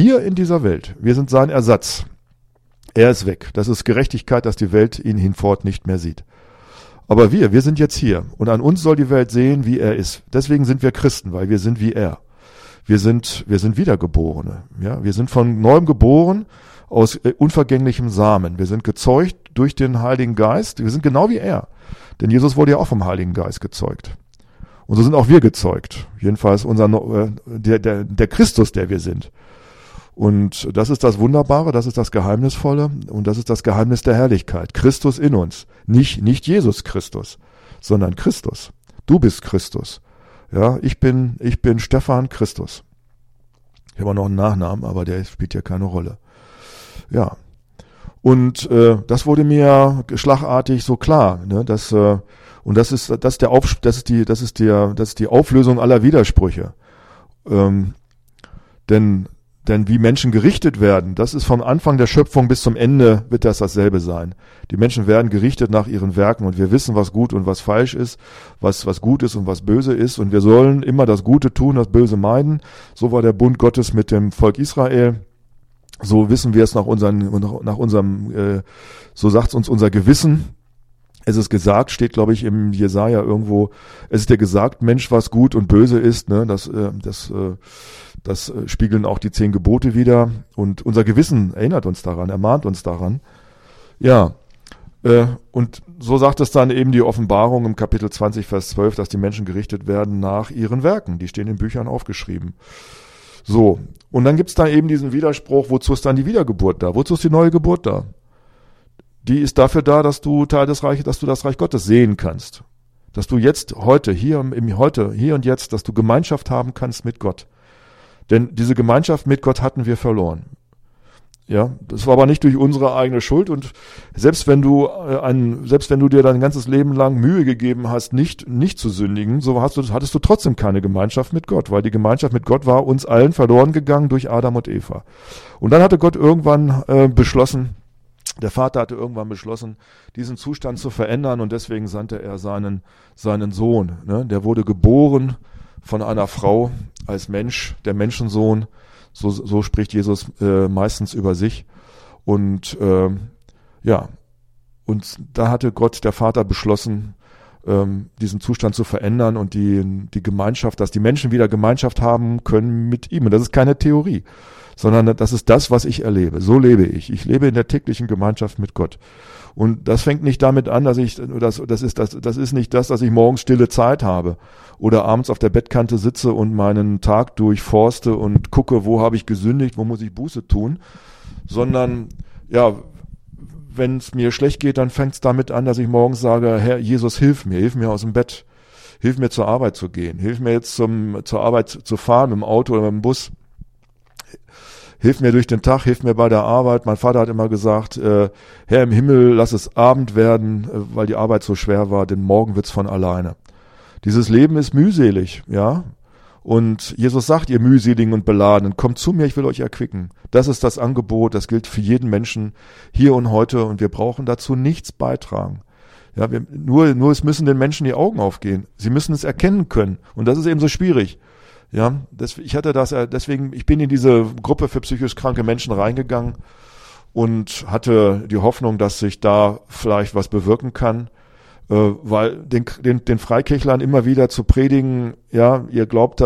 wir in dieser Welt, wir sind sein Ersatz. Er ist weg. Das ist Gerechtigkeit, dass die Welt ihn hinfort nicht mehr sieht. Aber wir sind jetzt hier. Und an uns soll die Welt sehen, wie er ist. Deswegen sind wir Christen, weil wir sind wie er. Wir sind Wiedergeborene. Ja? Wir sind von neuem geboren aus unvergänglichem Samen. Wir sind gezeugt durch den Heiligen Geist. Wir sind genau wie er. Denn Jesus wurde ja auch vom Heiligen Geist gezeugt. Und so sind auch wir gezeugt. Jedenfalls der Christus, der wir sind. Und das ist das Wunderbare, das ist das Geheimnisvolle und das ist das Geheimnis der Herrlichkeit. Christus in uns. Nicht Jesus Christus, sondern Christus. Du bist Christus. Ja, ich bin Stefan Christus. Ich habe auch noch einen Nachnamen, aber der spielt ja keine Rolle. Ja. Und das wurde mir schlagartig so klar, ne, dass und das ist die Auflösung aller Widersprüche. Denn wie Menschen gerichtet werden, das ist vom Anfang der Schöpfung bis zum Ende wird das dasselbe sein. Die Menschen werden gerichtet nach ihren Werken und wir wissen, was gut und was falsch ist, was gut ist und was böse ist und wir sollen immer das Gute tun, das Böse meiden. So war der Bund Gottes mit dem Volk Israel. So wissen wir es nach unserem, so sagt uns unser Gewissen. Es ist gesagt, steht glaube ich im Jesaja irgendwo, es ist dir gesagt, Mensch, was gut und böse ist, ne, das spiegeln auch die 10 Gebote wider und unser Gewissen erinnert uns daran, ermahnt uns daran. Ja, und so sagt es dann eben die Offenbarung im Kapitel 20, Vers 12, dass die Menschen gerichtet werden nach ihren Werken. Die stehen in Büchern aufgeschrieben. So, und dann gibt's da eben diesen Widerspruch, wozu ist dann die Wiedergeburt da? Wozu ist die neue Geburt da? Die ist dafür da, dass du das Reich Gottes sehen kannst. Dass du jetzt, hier und jetzt, dass du Gemeinschaft haben kannst mit Gott. Denn diese Gemeinschaft mit Gott hatten wir verloren. Ja, das war aber nicht durch unsere eigene Schuld und selbst wenn du dir dein ganzes Leben lang Mühe gegeben hast, nicht zu sündigen, so hattest du trotzdem keine Gemeinschaft mit Gott, weil die Gemeinschaft mit Gott war uns allen verloren gegangen durch Adam und Eva. Und dann hatte Gott irgendwann der Vater hatte irgendwann beschlossen, diesen Zustand zu verändern und deswegen sandte er seinen Sohn. Ne? Der wurde geboren von einer Frau als Mensch, der Menschensohn. So spricht Jesus meistens über sich. Und und da hatte Gott, der Vater, beschlossen, diesen Zustand zu verändern und die Gemeinschaft, dass die Menschen wieder Gemeinschaft haben können mit ihm. Und das ist keine Theorie, sondern das ist das, was ich erlebe. So lebe ich. Ich lebe in der täglichen Gemeinschaft mit Gott. Und das fängt nicht damit an, das ist nicht das, dass ich morgens stille Zeit habe oder abends auf der Bettkante sitze und meinen Tag durchforste und gucke, wo habe ich gesündigt, wo muss ich Buße tun, sondern ja, wenn es mir schlecht geht, dann fängt es damit an, dass ich morgens sage, Herr Jesus, hilf mir aus dem Bett, hilf mir zur Arbeit zu gehen, hilf mir jetzt zur Arbeit zu fahren, im Auto oder im Bus. Hilf mir durch den Tag, hilf mir bei der Arbeit. Mein Vater hat immer gesagt, Herr im Himmel, lass es Abend werden, weil die Arbeit so schwer war, denn morgen wird's von alleine. Dieses Leben ist mühselig, ja. Und Jesus sagt, ihr mühseligen und beladenen, kommt zu mir, ich will euch erquicken. Das ist das Angebot, das gilt für jeden Menschen hier und heute und wir brauchen dazu nichts beitragen. Ja, nur es müssen den Menschen die Augen aufgehen. Sie müssen es erkennen können und das ist eben so schwierig. Ja, ich bin in diese Gruppe für psychisch kranke Menschen reingegangen und hatte die Hoffnung, dass sich da vielleicht was bewirken kann, weil den Freikirchlern immer wieder zu predigen, ja, ihr glaubt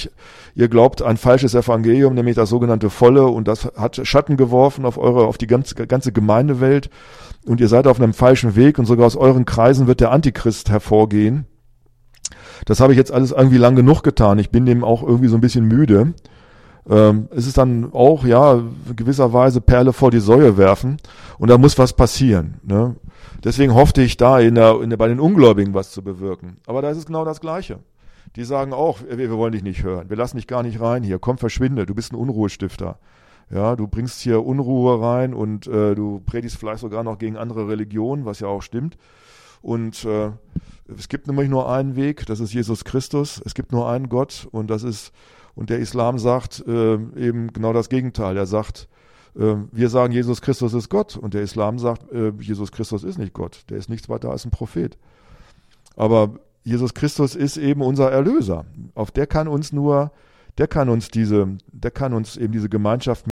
ein falsches Evangelium, nämlich das sogenannte Volle und das hat Schatten geworfen auf die ganze Gemeindewelt und ihr seid auf einem falschen Weg und sogar aus euren Kreisen wird der Antichrist hervorgehen. Das habe ich jetzt alles irgendwie lang genug getan. Ich bin dem auch irgendwie so ein bisschen müde. Es ist dann auch, ja, gewisserweise Perle vor die Säue werfen und da muss was passieren. Ne? Deswegen hoffte ich da bei den Ungläubigen was zu bewirken. Aber da ist es genau das Gleiche. Die sagen auch, wir wollen dich nicht hören. Wir lassen dich gar nicht rein hier. Komm, verschwinde. Du bist ein Unruhestifter. Ja, du bringst hier Unruhe rein und du predigst vielleicht sogar noch gegen andere Religionen, was ja auch stimmt. Und es gibt nämlich nur einen Weg, das ist Jesus Christus. Es gibt nur einen Gott und der Islam sagt eben genau das Gegenteil. Er sagt, wir sagen, Jesus Christus ist Gott und der Islam sagt, Jesus Christus ist nicht Gott. Der ist nichts weiter als ein Prophet. Aber Jesus Christus ist eben unser Erlöser. Der kann uns eben diese Gemeinschaft mit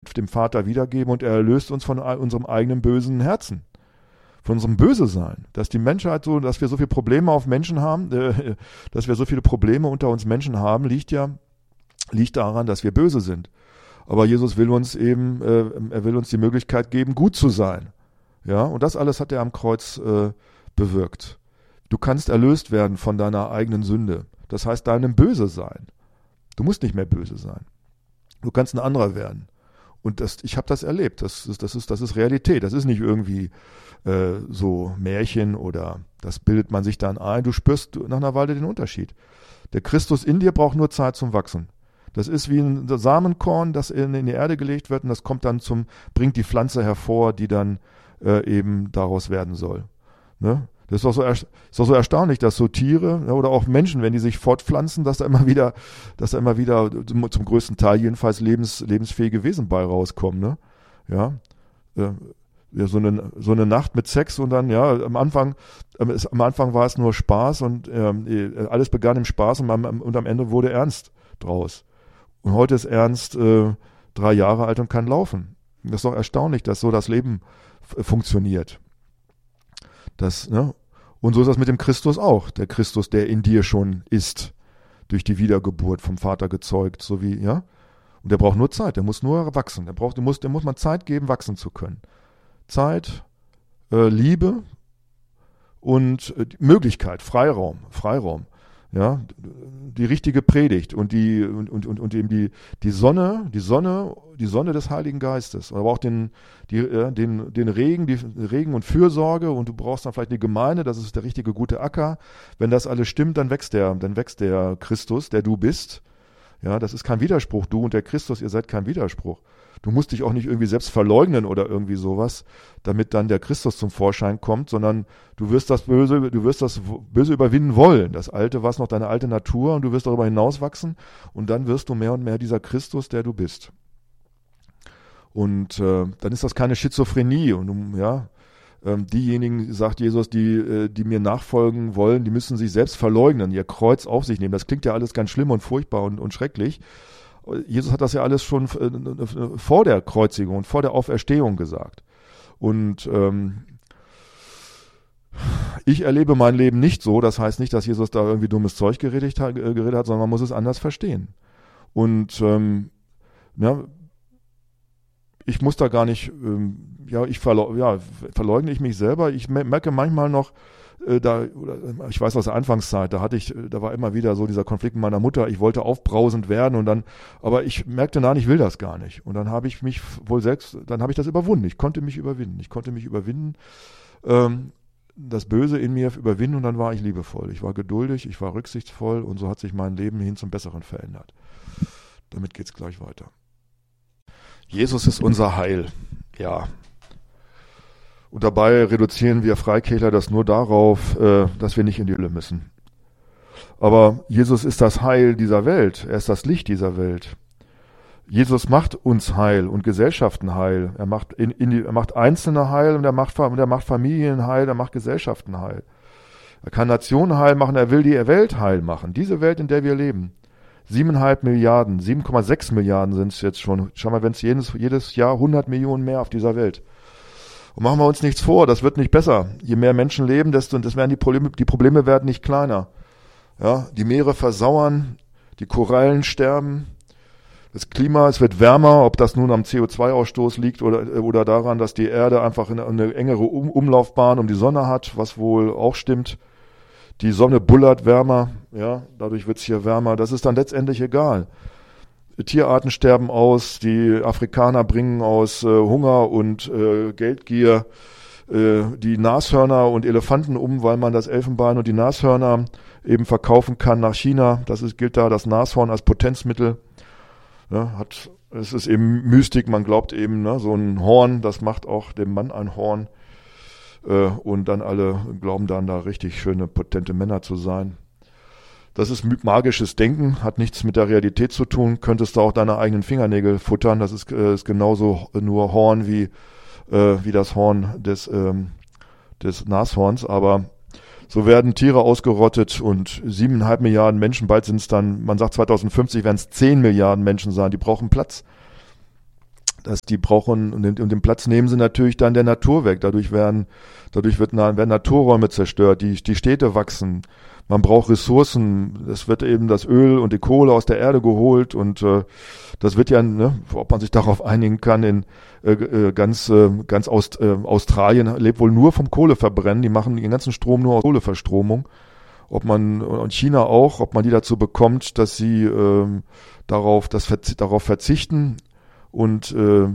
dem Vater wiedergeben und er erlöst uns von unserem eigenen bösen Herzen. Von unserem Böse-Sein. Dass die Menschheit so, dass wir so viele Probleme auf Menschen haben, dass wir so viele Probleme unter uns Menschen haben, liegt daran, dass wir böse sind. Aber Jesus will uns eben, er will uns die Möglichkeit geben, gut zu sein. Ja, und das alles hat er am Kreuz bewirkt. Du kannst erlöst werden von deiner eigenen Sünde. Das heißt, deinem Böse-Sein. Du musst nicht mehr böse sein. Du kannst ein anderer werden. Und ich habe das erlebt. Das ist Realität. Das ist nicht irgendwie so Märchen oder das bildet man sich dann ein. Du spürst nach einer Weile den Unterschied. Der Christus in dir braucht nur Zeit zum Wachsen. Das ist wie ein Samenkorn, das in die Erde gelegt wird und das kommt dann bringt die Pflanze hervor, die dann eben daraus werden soll. Ne? Das ist doch so erstaunlich, dass so Tiere oder auch Menschen, wenn die sich fortpflanzen, dass da immer wieder zum größten Teil jedenfalls lebensfähige Wesen bei rauskommen. Ne? Ja, so eine Nacht mit Sex und dann, ja, am Anfang war es nur Spaß und alles begann im Spaß und am Ende wurde Ernst draus. Und heute ist Ernst 3 Jahre alt und kann laufen. Das ist doch erstaunlich, dass so das Leben funktioniert. Ne? Und so ist das mit dem Christus auch. Der Christus, der in dir schon ist, durch die Wiedergeburt vom Vater gezeugt, so wie, ja. Und der braucht nur Zeit, der muss nur wachsen. Dem muss man Zeit geben, wachsen zu können. Zeit, Liebe und Möglichkeit, Freiraum. Ja, die richtige Predigt und eben die Sonne des Heiligen Geistes, aber auch den Regen und Fürsorge und du brauchst dann vielleicht eine Gemeinde, das ist der richtige gute Acker. Wenn das alles stimmt, dann wächst der Christus, der du bist. Ja, das ist kein Widerspruch. Du und der Christus, ihr seid kein Widerspruch. Du musst dich auch nicht irgendwie selbst verleugnen oder irgendwie sowas, damit dann der Christus zum Vorschein kommt, sondern du wirst das Böse überwinden wollen. Das Alte war noch deine alte Natur und du wirst darüber hinauswachsen und dann wirst du mehr und mehr dieser Christus, der du bist. Und dann ist das keine Schizophrenie und diejenigen, sagt Jesus, die mir nachfolgen wollen, die müssen sich selbst verleugnen, ihr Kreuz auf sich nehmen. Das klingt ja alles ganz schlimm und furchtbar und schrecklich. Jesus hat das ja alles schon vor der Kreuzigung und vor der Auferstehung gesagt. Und ich erlebe mein Leben nicht so. Das heißt nicht, dass Jesus da irgendwie dummes Zeug geredet hat, sondern man muss es anders verstehen. Und ich muss da gar nicht, verleugne ich mich selber. Ich merke manchmal noch, ich weiß aus der Anfangszeit, da war immer wieder so dieser Konflikt mit meiner Mutter, ich wollte aufbrausend werden aber ich merkte, nein, ich will das gar nicht. Und dann habe ich mich das überwunden. Ich konnte mich überwinden, das Böse in mir überwinden und dann war ich liebevoll. Ich war geduldig, ich war rücksichtsvoll und so hat sich mein Leben hin zum Besseren verändert. Damit geht's gleich weiter. Jesus ist unser Heil, ja. Und dabei reduzieren wir Freikirchler das nur darauf, dass wir nicht in die Hölle müssen. Aber Jesus ist das Heil dieser Welt. Er ist das Licht dieser Welt. Jesus macht uns heil und Gesellschaften heil. Er macht Einzelne heil und er macht Familien heil, er macht Gesellschaften heil. Er kann Nationen heil machen, er will die Welt heil machen. Diese Welt, in der wir leben. 7,5 Milliarden, 7,6 Milliarden sind es jetzt schon. Schau mal, wenn es jedes Jahr 100 Millionen mehr auf dieser Welt. Und machen wir uns nichts vor, das wird nicht besser. Je mehr Menschen leben, die Probleme werden nicht kleiner. Ja, die Meere versauern, die Korallen sterben, das Klima, es wird wärmer, ob das nun am CO2-Ausstoß liegt oder daran, dass die Erde einfach eine engere Umlaufbahn um die Sonne hat, was wohl auch stimmt. Die Sonne bullert wärmer, ja, dadurch wird es hier wärmer. Das ist dann letztendlich egal. Tierarten sterben aus, die Afrikaner bringen aus Hunger und Geldgier die Nashörner und Elefanten um, weil man das Elfenbein und die Nashörner eben verkaufen kann nach China. Gilt da das Nashorn als Potenzmittel. Ja, es ist eben Mystik, man glaubt eben, ne, so ein Horn, das macht auch dem Mann ein Horn. Und dann alle glauben dann da richtig schöne, potente Männer zu sein. Das ist magisches Denken, hat nichts mit der Realität zu tun. Könntest du auch deine eigenen Fingernägel futtern. Das ist genauso nur Horn wie das Horn des Nashorns. Aber so werden Tiere ausgerottet und 7,5 Milliarden Menschen, bald sind es dann, man sagt 2050 werden es 10 Milliarden Menschen sein, die brauchen Platz. dass die brauchen, und den Platz nehmen sie natürlich dann der Natur weg. werden Naturräume zerstört, die Städte wachsen. Man braucht Ressourcen. Es wird eben das Öl und die Kohle aus der Erde geholt und das wird ja, ne, ob man sich darauf einigen kann, in ganz Australien lebt wohl nur vom Kohleverbrennen. Die machen den ganzen Strom nur aus Kohleverstromung. Und China auch, ob man die dazu bekommt, dass sie darauf verzichten und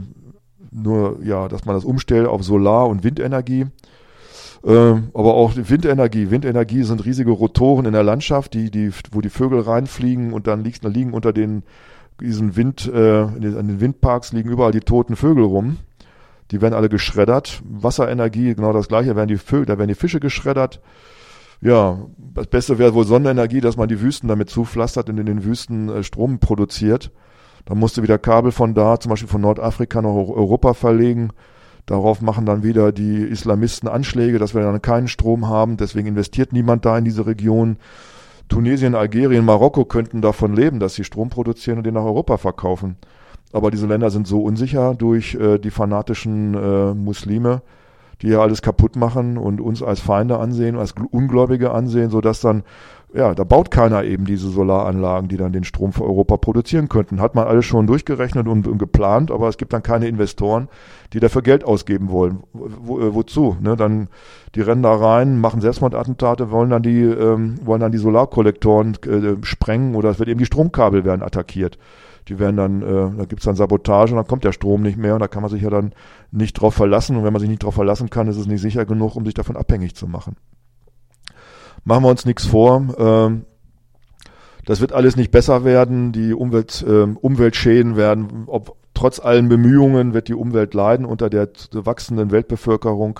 dass man das umstellt auf Solar- und Windenergie. Aber auch die Windenergie. Windenergie sind riesige Rotoren in der Landschaft, wo die Vögel reinfliegen und dann liegen unter an den Windparks liegen überall die toten Vögel rum. Die werden alle geschreddert. Wasserenergie, genau das Gleiche, da werden die Fische geschreddert. Ja, das Beste wäre wohl Sonnenenergie, dass man die Wüsten damit zupflastert und in den Wüsten Strom produziert. Dann musste wieder Kabel von da, zum Beispiel von Nordafrika nach Europa verlegen. Darauf machen dann wieder die Islamisten Anschläge, dass wir dann keinen Strom haben. Deswegen investiert niemand da in diese Region. Tunesien, Algerien, Marokko könnten davon leben, dass sie Strom produzieren und den nach Europa verkaufen. Aber diese Länder sind so unsicher durch die fanatischen Muslime, die ja alles kaputt machen und uns als Feinde ansehen, als Ungläubige ansehen, sodass dann, ja, da baut keiner eben diese Solaranlagen, die dann den Strom für Europa produzieren könnten. Hat man alles schon durchgerechnet und geplant, aber es gibt dann keine Investoren, die dafür Geld ausgeben wollen. Wozu? Ne? Dann, die rennen da rein, machen Selbstmordattentate, wollen dann die Solarkollektoren sprengen oder es wird eben die Stromkabel werden attackiert. Die werden dann, da gibt's dann Sabotage und dann kommt der Strom nicht mehr und da kann man sich ja dann nicht drauf verlassen. Und wenn man sich nicht drauf verlassen kann, ist es nicht sicher genug, um sich davon abhängig zu machen. Machen wir uns nichts vor. Das wird alles nicht besser werden. Die Umweltschäden werden, trotz allen Bemühungen wird die Umwelt leiden unter der wachsenden Weltbevölkerung.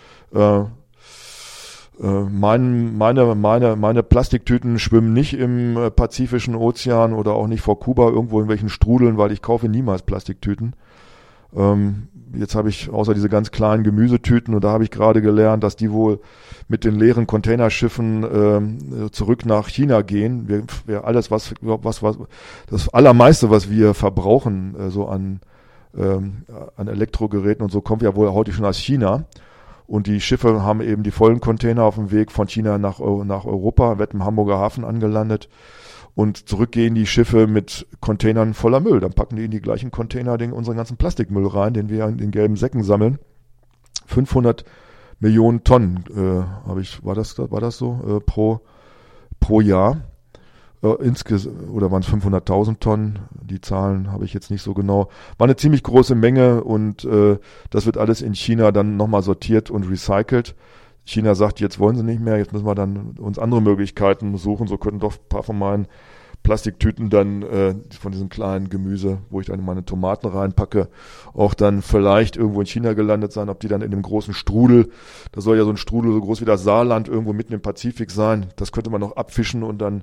Meine Plastiktüten schwimmen nicht im Pazifischen Ozean oder auch nicht vor Kuba irgendwo in welchen Strudeln, weil ich kaufe niemals Plastiktüten. Jetzt habe ich außer diese ganz kleinen Gemüsetüten und da habe ich gerade gelernt, dass die wohl mit den leeren Containerschiffen zurück nach China gehen. Alles das Allermeiste, was wir verbrauchen, so an Elektrogeräten und so, kommt ja wohl heute schon aus China. Und die Schiffe haben eben die vollen Container auf dem Weg von China nach Europa, wird im Hamburger Hafen angelandet. Und zurück gehen die Schiffe mit Containern voller Müll. Dann packen die in die gleichen Container unseren ganzen Plastikmüll rein, den wir in den gelben Säcken sammeln. 500 Millionen Tonnen, war das so, pro Jahr. Oder waren es 500.000 Tonnen? Die Zahlen habe ich jetzt nicht so genau. War eine ziemlich große Menge und das wird alles in China dann nochmal sortiert und recycelt. China sagt, jetzt wollen sie nicht mehr, jetzt müssen wir dann uns andere Möglichkeiten suchen. So könnten doch ein paar von meinen Plastiktüten dann von diesem kleinen Gemüse, wo ich dann meine Tomaten reinpacke, auch dann vielleicht irgendwo in China gelandet sein, ob die dann in dem großen Strudel, da soll ja so ein Strudel so groß wie das Saarland irgendwo mitten im Pazifik sein, das könnte man noch abfischen und dann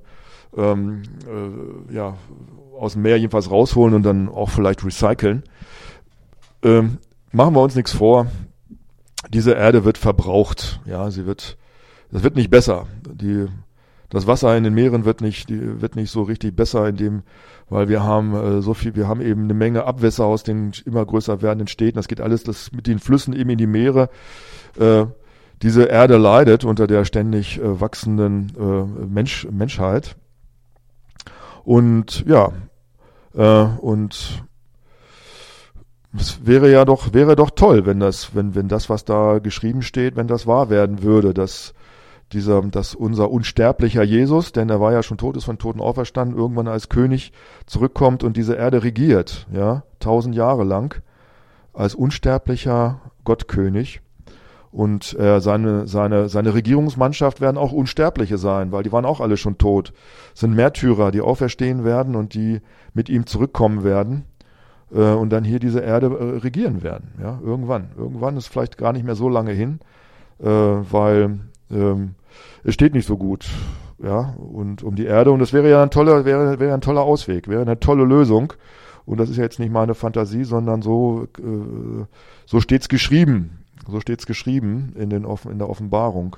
aus dem Meer jedenfalls rausholen und dann auch vielleicht recyceln. Machen wir uns nichts vor, diese Erde wird verbraucht, ja, das wird nicht besser. Das Wasser in den Meeren wird nicht so richtig besser, weil wir haben wir haben eben eine Menge Abwässer aus den immer größer werdenden Städten. Das geht alles mit den Flüssen eben in die Meere. Diese Erde leidet unter der ständig wachsenden Menschheit. Und ja, es wäre doch toll, wenn das, was da geschrieben steht, wenn das wahr werden würde, dass unser unsterblicher Jesus, denn er war ja schon tot, ist von Toten auferstanden, irgendwann als König zurückkommt und diese Erde regiert, ja, 1000 Jahre lang, als unsterblicher Gottkönig. Und seine Regierungsmannschaft werden auch Unsterbliche sein, weil die waren auch alle schon tot. Es sind Märtyrer, die auferstehen werden und die mit ihm zurückkommen werden und dann hier diese Erde regieren werden. Ja, irgendwann. Irgendwann ist vielleicht gar nicht mehr so lange hin, weil es steht nicht so gut, ja, und um die Erde. Und das wäre ja ein toller Ausweg, wäre eine tolle Lösung. Und das ist ja jetzt nicht meine Fantasie, sondern so steht's geschrieben. So steht's geschrieben in der Offenbarung.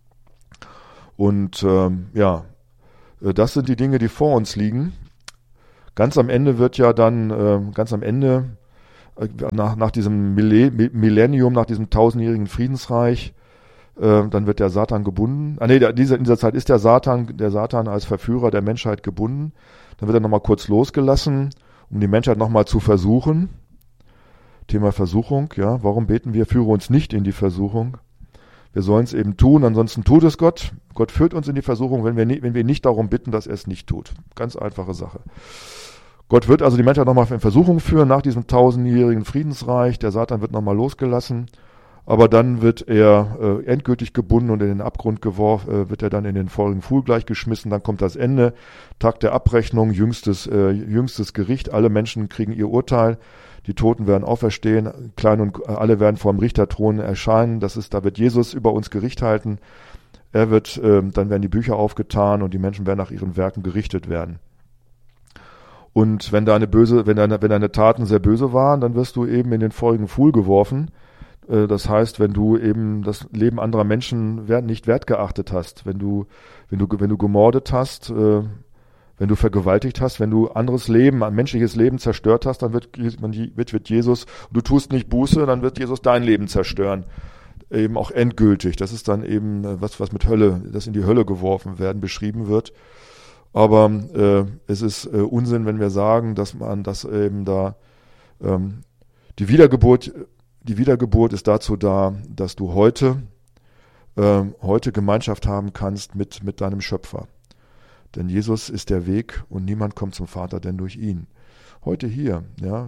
Und das sind die Dinge, die vor uns liegen. Ganz am Ende nach diesem Millennium, nach diesem 1000-jährigen Friedensreich, dann wird der Satan gebunden. In dieser Zeit ist der Satan als Verführer der Menschheit gebunden. Dann wird er nochmal kurz losgelassen, um die Menschheit nochmal zu versuchen. Thema Versuchung, ja. Warum beten wir? Führe uns nicht in die Versuchung. Wir sollen es eben tun, ansonsten tut es Gott. Gott führt uns in die Versuchung, wenn wir nicht darum bitten, dass er es nicht tut. Ganz einfache Sache. Gott wird also die Menschheit nochmal in Versuchung führen nach diesem 1000-jährigen Friedensreich. Der Satan wird nochmal losgelassen. Aber dann wird er endgültig gebunden und in den Abgrund geworfen, wird er dann in den feurigen Pfuhl gleich geschmissen. Dann kommt das Ende, Tag der Abrechnung, jüngstes Gericht. Alle Menschen kriegen ihr Urteil. Die Toten werden auferstehen, klein und alle werden vor dem Richterthron erscheinen. Da wird Jesus über uns Gericht halten. Dann werden die Bücher aufgetan und die Menschen werden nach ihren Werken gerichtet werden. Und wenn deine Taten sehr böse waren, dann wirst du eben in den feurigen Pfuhl geworfen. Das heißt, wenn du eben das Leben anderer Menschen nicht wertgeachtet hast, wenn du gemordet hast, wenn du vergewaltigt hast, wenn du anderes Leben, ein menschliches Leben zerstört hast, dann wird Jesus, du tust nicht Buße, dann wird Jesus dein Leben zerstören. Eben auch endgültig. Das ist dann eben was mit Hölle, das in die Hölle geworfen werden, beschrieben wird. Aber es ist Unsinn, wenn wir sagen, dass eben da die Wiedergeburt ist dazu da, dass du heute Gemeinschaft haben kannst mit deinem Schöpfer. Denn Jesus ist der Weg und niemand kommt zum Vater denn durch ihn. Heute hier, ja,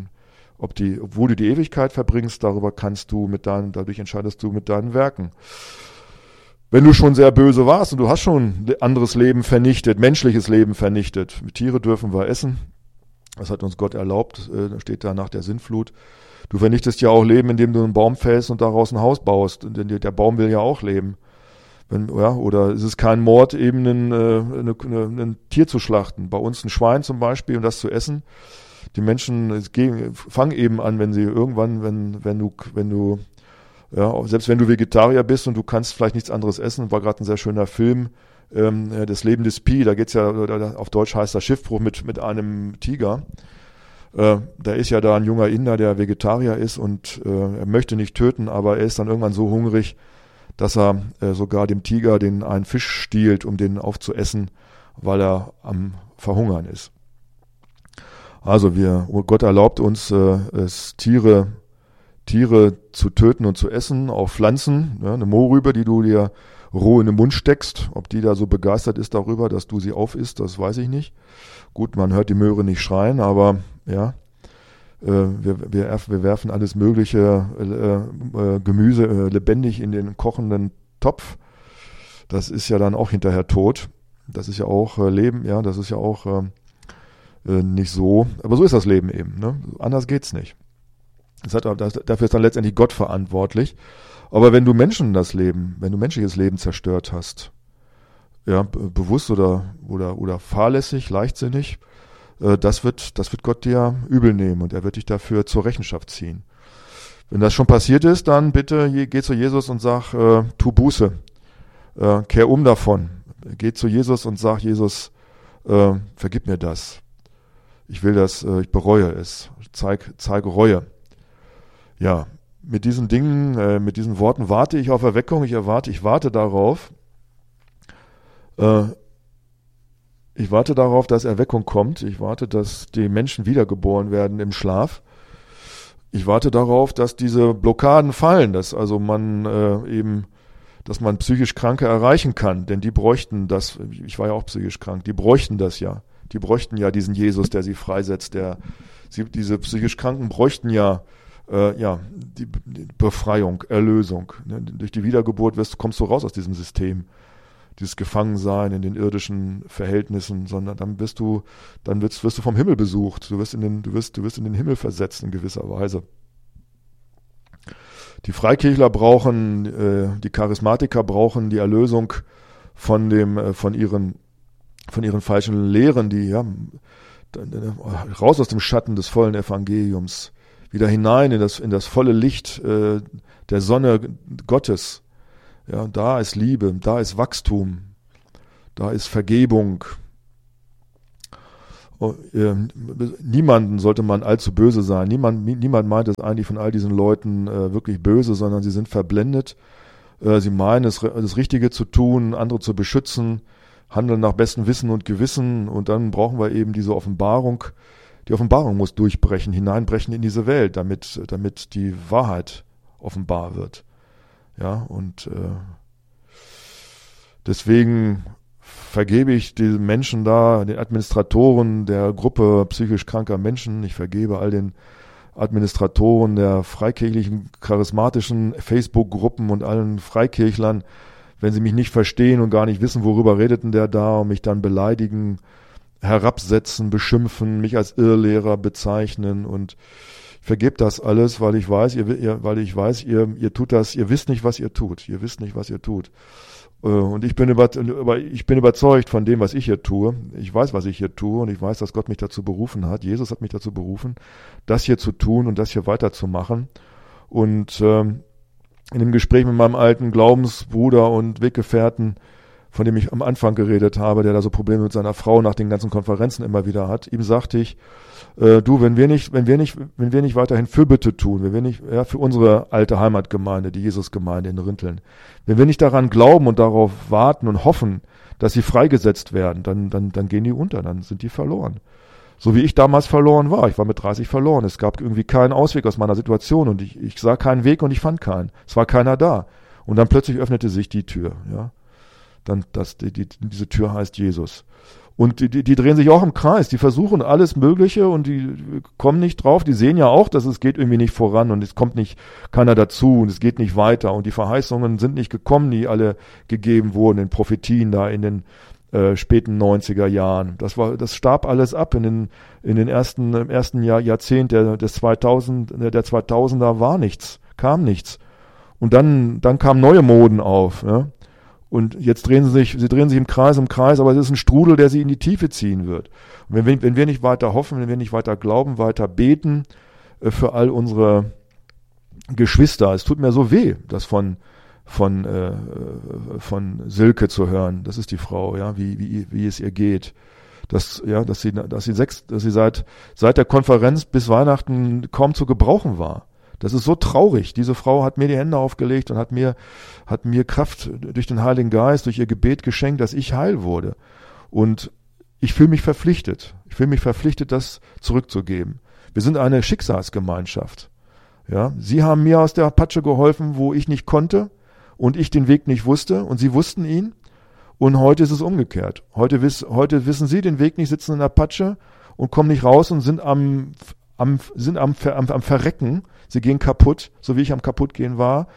wo du die Ewigkeit verbringst, dadurch entscheidest du mit deinen Werken. Wenn du schon sehr böse warst und du hast schon anderes Leben vernichtet, menschliches Leben vernichtet, Tiere dürfen wir essen, das hat uns Gott erlaubt, steht da nach der Sintflut. Du vernichtest ja auch Leben, indem du einen Baum fällst und daraus ein Haus baust, denn der Baum will ja auch leben. Oder ist es kein Mord, eben ein Tier zu schlachten, bei uns ein Schwein zum Beispiel und das zu essen. Die Menschen fangen eben an, wenn sie irgendwann, wenn du selbst wenn du Vegetarier bist und du kannst vielleicht nichts anderes essen, war gerade ein sehr schöner Film, das Leben des Pi, da geht's ja, auf Deutsch heißt das Schiffbruch mit einem Tiger. Da ist ja da ein junger Inder, der Vegetarier ist und er möchte nicht töten, aber er ist dann irgendwann so hungrig, dass er sogar dem Tiger einen Fisch stiehlt, um den aufzuessen, weil er am Verhungern ist. Also Gott erlaubt uns, Tiere zu töten und zu essen, auch Pflanzen, ja, eine Mohrrübe, die du dir roh in den Mund steckst. Ob die da so begeistert ist darüber, dass du sie aufisst, das weiß ich nicht. Gut, man hört die Möhre nicht schreien, aber ja, wir werfen alles mögliche Gemüse lebendig in den kochenden Topf. Das ist ja dann auch hinterher tot. Das ist ja auch Leben, ja, das ist ja auch nicht so. Aber so ist das Leben eben, ne? Anders geht's nicht. Dafür ist dann letztendlich Gott verantwortlich. Aber wenn du menschliches Leben zerstört hast, ja, bewusst oder fahrlässig, leichtsinnig, das wird Gott dir übel nehmen und er wird dich dafür zur Rechenschaft ziehen. Wenn das schon passiert ist, dann bitte geh zu Jesus und sag, tu Buße, kehr um davon. Geh zu Jesus und sag, Jesus, vergib mir das. Ich will das, ich bereue es. Zeige Reue. Ja, mit diesen Dingen, mit diesen Worten warte ich auf Erweckung. Ich warte darauf. Ich warte darauf, dass Erweckung kommt. Ich warte, dass die Menschen wiedergeboren werden im Schlaf. Ich warte darauf, dass diese Blockaden fallen, dass man psychisch Kranke erreichen kann, denn die bräuchten das. Ich war ja auch psychisch krank. Die bräuchten das ja. Die bräuchten ja diesen Jesus, der sie freisetzt. Diese psychisch Kranken bräuchten ja die Befreiung, Erlösung. Durch die Wiedergeburt kommst du raus aus diesem System, dieses Gefangensein in den irdischen Verhältnissen, sondern dann wirst du vom Himmel besucht. Du wirst in den Himmel versetzt in gewisser Weise. Die Freikirchler die Charismatiker brauchen die Erlösung von ihren falschen Lehren, raus aus dem Schatten des vollen Evangeliums, wieder hinein in das volle Licht der Sonne Gottes. Ja, da ist Liebe, da ist Wachstum, da ist Vergebung. Niemanden sollte man allzu böse sein. Niemand meint es eigentlich von all diesen Leuten wirklich böse, sondern sie sind verblendet. Sie meinen, das Richtige zu tun, andere zu beschützen, handeln nach bestem Wissen und Gewissen. Und dann brauchen wir eben diese Offenbarung. Die Offenbarung muss durchbrechen, hineinbrechen in diese Welt, damit die Wahrheit offenbar wird. Ja, und deswegen vergebe ich den Menschen da, den Administratoren der Gruppe psychisch kranker Menschen. Ich vergebe all den Administratoren der freikirchlichen, charismatischen Facebook-Gruppen und allen Freikirchlern, wenn sie mich nicht verstehen und gar nicht wissen, worüber redet denn der da, und mich dann beleidigen, herabsetzen, beschimpfen, mich als Irrlehrer bezeichnen. Und ich vergebe das alles, weil ich weiß, ihr tut das, ihr wisst nicht, was ihr tut. Ihr wisst nicht, was ihr tut. Und ich bin überzeugt von dem, was ich hier tue. Ich weiß, was ich hier tue, und ich weiß, dass Gott mich dazu berufen hat. Jesus hat mich dazu berufen, das hier zu tun und das hier weiterzumachen. Und in dem Gespräch mit meinem alten Glaubensbruder und Weggefährten, von dem ich am Anfang geredet habe, der da so Probleme mit seiner Frau nach den ganzen Konferenzen immer wieder hat, ihm sagte ich, du, wenn wir nicht weiterhin Fürbitte tun, wenn wir nicht, für unsere alte Heimatgemeinde, die Jesusgemeinde in Rinteln, wenn wir nicht daran glauben und darauf warten und hoffen, dass sie freigesetzt werden, dann gehen die unter, dann sind die verloren. So wie ich damals verloren war. Ich war mit 30 verloren. Es gab irgendwie keinen Ausweg aus meiner Situation, und ich sah keinen Weg und ich fand keinen. Es war keiner da. Und dann plötzlich öffnete sich die Tür, ja. Diese Tür heißt Jesus. Und die drehen sich auch im Kreis, die versuchen alles Mögliche und die kommen nicht drauf, die sehen ja auch, dass es geht irgendwie nicht voran und es kommt nicht keiner dazu und es geht nicht weiter und die Verheißungen sind nicht gekommen, die alle gegeben wurden in Prophetien da in den späten 90er Jahren. Das starb alles ab im ersten Jahrzehnt der 2000er war nichts, kam nichts. Und dann kamen neue Moden auf, ja. Und jetzt drehen sie sich im Kreis, aber es ist ein Strudel, der sie in die Tiefe ziehen wird. Und wenn wir nicht weiter hoffen, wenn wir nicht weiter glauben, weiter beten für all unsere Geschwister, es tut mir so weh, das von Silke zu hören. Das ist die Frau, ja, wie es ihr geht. Dass sie seit der Konferenz bis Weihnachten kaum zu gebrauchen war. Das ist so traurig. Diese Frau hat mir die Hände aufgelegt und hat mir Kraft durch den Heiligen Geist, durch ihr Gebet geschenkt, dass ich heil wurde. Und ich fühle mich verpflichtet. Das zurückzugeben. Wir sind eine Schicksalsgemeinschaft. Ja, sie haben mir aus der Patsche geholfen, wo ich nicht konnte und ich den Weg nicht wusste, und sie wussten ihn. Und heute ist es umgekehrt. Heute wissen sie den Weg nicht, sitzen in der Patsche und kommen nicht raus und sind am Verrecken. Sie gehen kaputt, so wie ich am Kaputtgehen war,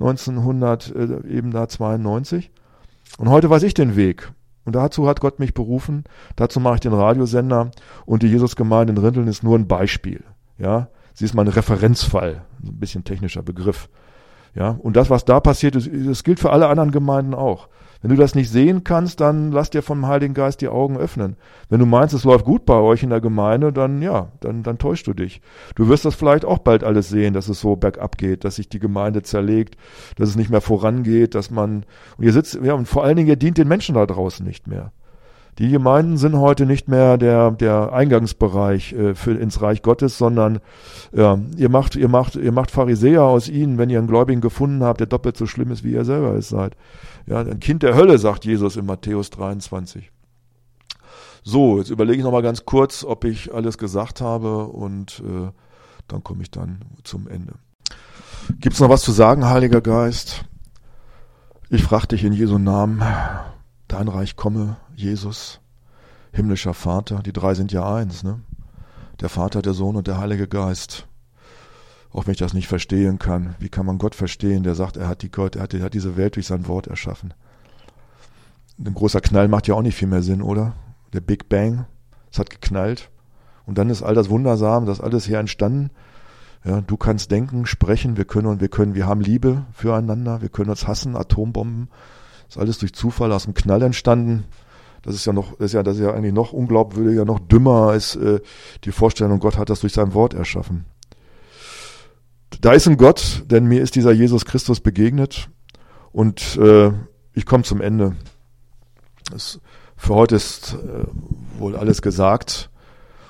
1992. Und heute weiß ich den Weg. Und dazu hat Gott mich berufen. Dazu mache ich den Radiosender. Und die Jesusgemeinde in Rinteln ist nur ein Beispiel. Ja, sie ist mal ein Referenzfall. Ein bisschen technischer Begriff. Ja, und das, was da passiert ist, das gilt für alle anderen Gemeinden auch. Wenn du das nicht sehen kannst, dann lass dir vom Heiligen Geist die Augen öffnen. Wenn du meinst, es läuft gut bei euch in der Gemeinde, dann täuschst du dich. Du wirst das vielleicht auch bald alles sehen, dass es so bergab geht, dass sich die Gemeinde zerlegt, dass es nicht mehr vorangeht, und und vor allen Dingen, ihr dient den Menschen da draußen nicht mehr. Die Gemeinden sind heute nicht mehr der Eingangsbereich ins Reich Gottes, sondern ihr macht Pharisäer aus ihnen, wenn ihr einen Gläubigen gefunden habt, der doppelt so schlimm ist, wie ihr selber es seid. Ja, ein Kind der Hölle, sagt Jesus in Matthäus 23. So, jetzt überlege ich noch mal ganz kurz, ob ich alles gesagt habe, und dann komme ich dann zum Ende. Gibt's noch was zu sagen, Heiliger Geist? Ich frage dich in Jesu Namen, dein Reich komme, Jesus, himmlischer Vater, die drei sind ja eins, ne? Der Vater, der Sohn und der Heilige Geist. Auch wenn ich das nicht verstehen kann. Wie kann man Gott verstehen, der sagt, er hat diese Welt durch sein Wort erschaffen? Ein großer Knall macht ja auch nicht viel mehr Sinn, oder? Der Big Bang, es hat geknallt. Und dann ist all das Wundersam, das alles hier entstanden. Ja, du kannst denken, sprechen, wir haben Liebe füreinander, wir können uns hassen, Atombomben. Das ist alles durch Zufall aus dem Knall entstanden. Das ist ja eigentlich noch unglaubwürdiger, noch dümmer als die Vorstellung, Gott hat das durch sein Wort erschaffen. Da ist ein Gott, denn mir ist dieser Jesus Christus begegnet, und ich komme zum Ende. Für heute ist wohl alles gesagt.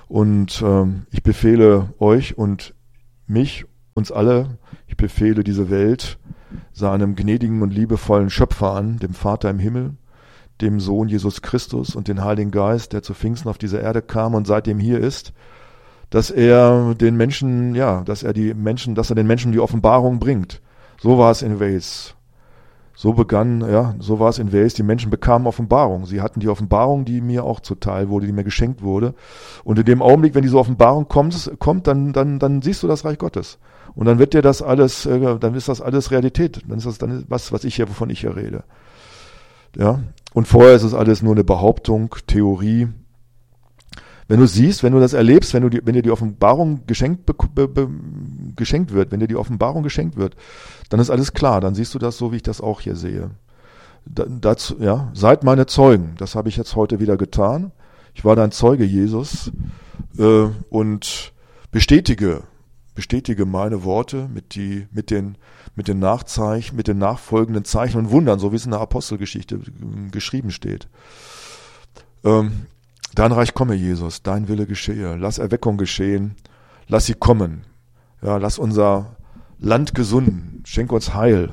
Und ich befehle euch und mich, uns alle, ich befehle diese Welt seinem gnädigen und liebevollen Schöpfer an, dem Vater im Himmel, dem Sohn Jesus Christus und den Heiligen Geist, der zu Pfingsten auf diese Erde kam und seitdem hier ist, dass er den Menschen, dass er den Menschen die Offenbarung bringt. So war es in Wales. So war es in Wales. Die Menschen bekamen Offenbarung. Sie hatten die Offenbarung, die mir auch zuteil wurde, die mir geschenkt wurde. Und in dem Augenblick, wenn diese Offenbarung kommt, dann siehst du das Reich Gottes. Und dann wird dir das alles, dann ist das alles Realität. Dann ist das wovon ich hier rede. Ja. Und vorher ist es alles nur eine Behauptung, Theorie. Wenn du siehst, wenn du das erlebst, wenn dir die Offenbarung geschenkt wird, wenn dir die Offenbarung geschenkt wird, dann ist alles klar, dann siehst du das so, wie ich das auch hier sehe. Seid meine Zeugen, das habe ich jetzt heute wieder getan. Ich war dein Zeuge, Jesus, und bestätige meine Worte mit den Nachzeichen, mit den nachfolgenden Zeichen und Wundern, so wie es in der Apostelgeschichte geschrieben steht. Dein Reich komme, Jesus, dein Wille geschehe. Lass Erweckung geschehen, lass sie kommen. Ja, lass unser Land gesunden, schenk uns Heil,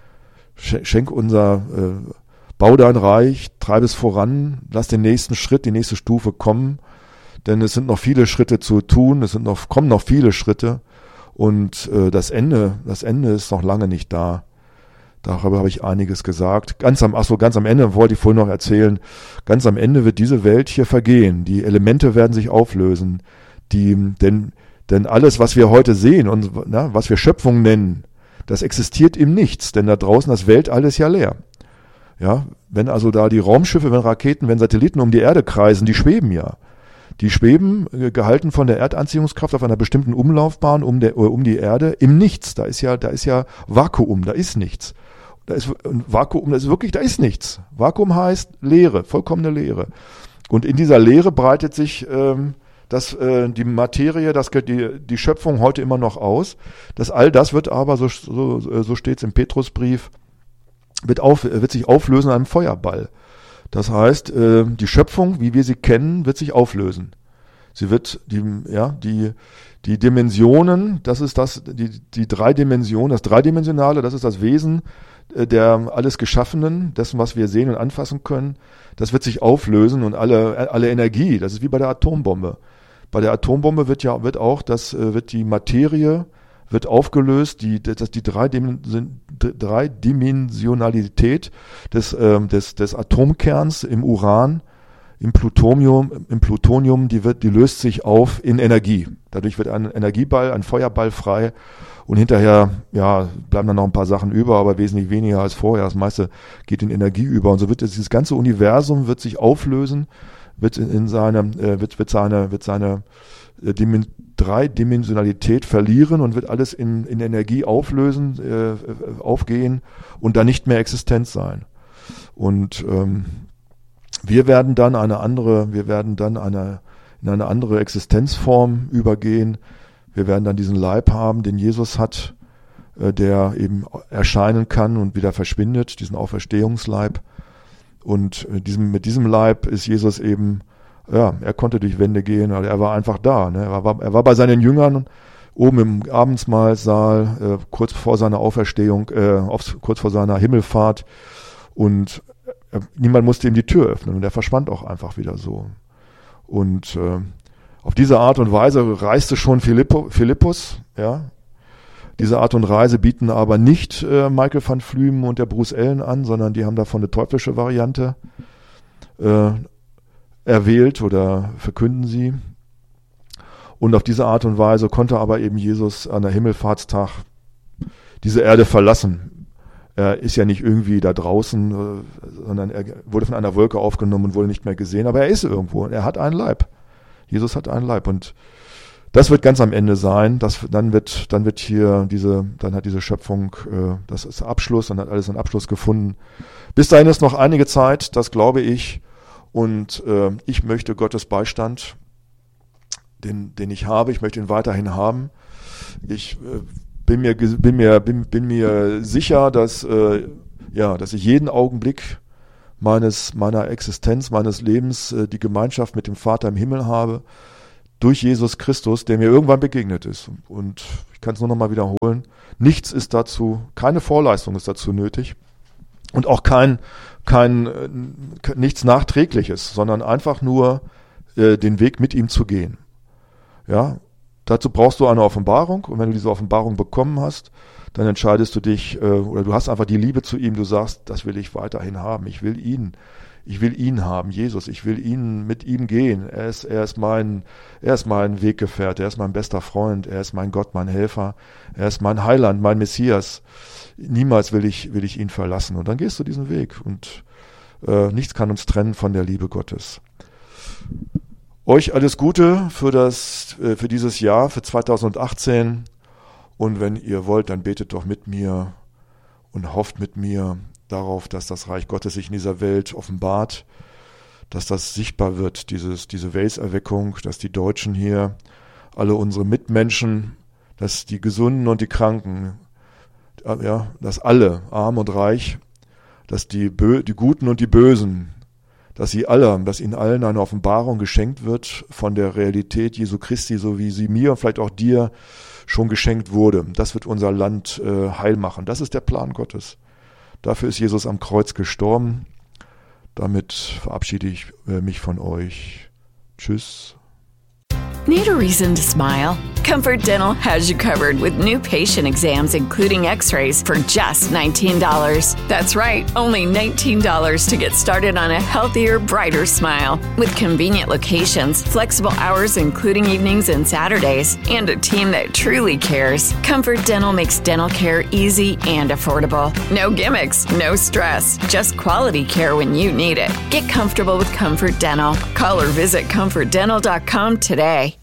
bau dein Reich, treib es voran, lass den nächsten Schritt, die nächste Stufe kommen, denn es sind noch viele Schritte zu tun, kommen noch viele Schritte und das Ende ist noch lange nicht da. Darüber habe ich einiges gesagt. Ganz am Ende wollte ich vorhin noch erzählen, ganz am Ende wird diese Welt hier vergehen. Die Elemente werden sich auflösen. Denn alles, was wir heute sehen und was wir Schöpfung nennen, das existiert im Nichts. Denn da draußen das Weltall ist ja leer. Ja, wenn also da die Raumschiffe, wenn Raketen, wenn Satelliten um die Erde kreisen, die schweben ja. Die schweben, gehalten von der Erdanziehungskraft auf einer bestimmten Umlaufbahn um die Erde im Nichts. Da ist ja Vakuum, da ist nichts. Da ist nichts. Vakuum heißt Leere, vollkommene Leere. Und in dieser Leere breitet sich die Materie, die Schöpfung heute immer noch aus. All das wird aber, so steht es im Petrusbrief, wird sich auflösen in einem Feuerball. Das heißt, die Schöpfung, wie wir sie kennen, wird sich auflösen. Sie wird die Dimensionen, das ist die drei Dimensionen, das Dreidimensionale, das ist das Wesen der alles Geschaffenen, dessen, was wir sehen und anfassen können, das wird sich auflösen und alle Energie, das ist wie bei der Atombombe. Bei der Atombombe wird die Materie wird aufgelöst, die Dreidimensionalität des Atomkerns im Uran, im Plutonium, die löst sich auf in Energie. Dadurch wird ein Energieball, ein Feuerball frei und hinterher, bleiben dann noch ein paar Sachen über, aber wesentlich weniger als vorher. Das meiste geht in Energie über und so wird dieses ganze Universum wird sich auflösen, wird seine Dreidimensionalität verlieren und wird alles in Energie auflösen, aufgehen und dann nicht mehr existent sein. Und wir werden dann in eine andere Existenzform übergehen. Wir werden dann diesen Leib haben, den Jesus hat, der eben erscheinen kann und wieder verschwindet, diesen Auferstehungsleib. Und mit diesem Leib ist Jesus eben, er konnte durch Wände gehen, aber er war einfach da. Ne? Er war bei seinen Jüngern oben im Abendsmahlsaal, kurz vor seiner Auferstehung, kurz vor seiner Himmelfahrt. Und niemand musste ihm die Tür öffnen und er verschwand auch einfach wieder so. Und auf diese Art und Weise reiste schon Philippus, ja. Diese Art und Weise bieten aber nicht Michael van Flümen und der Bruce Allen an, sondern die haben davon eine teuflische Variante erwählt oder verkünden sie. Und auf diese Art und Weise konnte aber eben Jesus an der Himmelfahrtstag diese Erde verlassen. Er ist ja nicht irgendwie da draußen, sondern er wurde von einer Wolke aufgenommen und wurde nicht mehr gesehen, aber er ist irgendwo und er hat einen Leib. Jesus hat einen Leib und das wird ganz am Ende sein. Dann hat diese Schöpfung, das ist Abschluss, dann hat alles einen Abschluss gefunden. Bis dahin ist noch einige Zeit, das glaube ich. Und ich möchte Gottes Beistand, den ich habe, ich möchte ihn weiterhin haben. Ich bin mir sicher, dass ich jeden Augenblick meiner Existenz, meines Lebens die Gemeinschaft mit dem Vater im Himmel habe, durch Jesus Christus, der mir irgendwann begegnet ist. Und ich kann es nur noch mal wiederholen. Nichts ist dazu, keine Vorleistung ist dazu nötig. Und auch nichts Nachträgliches, sondern einfach nur den Weg mit ihm zu gehen. Ja, dazu brauchst du eine Offenbarung. Und wenn du diese Offenbarung bekommen hast, dann entscheidest du dich, oder du hast einfach die Liebe zu ihm, du sagst, das will ich weiterhin haben. Ich will ihn haben, Jesus. Ich will mit ihm gehen. Er ist mein Weggefährte. Er ist mein bester Freund. Er ist mein Gott, mein Helfer. Er ist mein Heiland, mein Messias. Niemals will ich ihn verlassen. Und dann gehst du diesen Weg. Und nichts kann uns trennen von der Liebe Gottes. Euch alles Gute für dieses Jahr, für 2018. Und wenn ihr wollt, dann betet doch mit mir und hofft mit mir darauf, dass das Reich Gottes sich in dieser Welt offenbart, dass das sichtbar wird, diese Welserweckung, dass die Deutschen hier, alle unsere Mitmenschen, dass die Gesunden und die Kranken, ja, dass alle, arm und reich, dass die Guten und die Bösen, dass ihnen allen eine Offenbarung geschenkt wird von der Realität Jesu Christi, so wie sie mir und vielleicht auch dir schon geschenkt wurde. Das wird unser Land heil machen. Das ist der Plan Gottes. Dafür ist Jesus am Kreuz gestorben. Damit verabschiede ich mich von euch. Tschüss. Need a reason to smile? Comfort Dental has you covered with new patient exams, including x-rays, for just $19. That's right, only $19 to get started on a healthier, brighter smile. With convenient locations, flexible hours including evenings and Saturdays, and a team that truly cares, Comfort Dental makes dental care easy and affordable. No gimmicks, no stress, just quality care when you need it. Get comfortable with Comfort Dental. Call or visit ComfortDental.com today.